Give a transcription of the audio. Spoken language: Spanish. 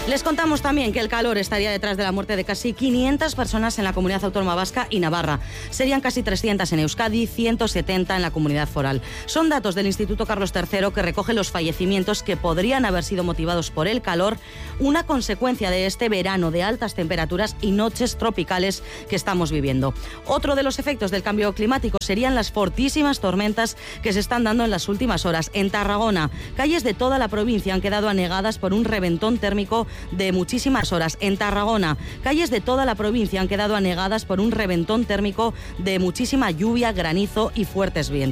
Les contamos también que el calor estaría detrás de la muerte de casi 500 personas en la Comunidad Autónoma Vasca y Navarra. Serían casi 300 en Euskadi, 170 en la Comunidad Foral. Son datos del Instituto Carlos III que recoge los fallecimientos que podrían haber sido motivados por el calor, una consecuencia de este verano de altas temperaturas y noches tropicales que estamos viviendo. Otro de los efectos del cambio climático serían las fortísimas tormentas que se están dando en las últimas horas. En Tarragona, calles de toda la provincia han quedado anegadas por un reventón térmico de muchísimas horas. En Tarragona, calles de toda la provincia han quedado anegadas por un reventón térmico de muchísima lluvia, granizo y fuertes vientos.